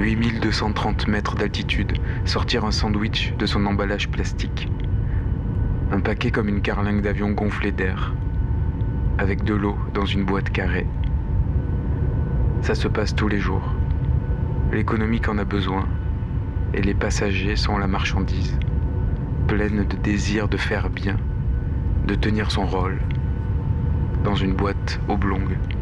8230 mètres d'altitude, sortir un sandwich de son emballage plastique. Un paquet comme une carlingue d'avion gonflée d'air, avec de l'eau dans une boîte carrée. Ça se passe tous les jours. L'économique en a besoin, et les passagers sont la marchandise, pleine de désir de faire bien, de tenir son rôle, dans une boîte oblongue.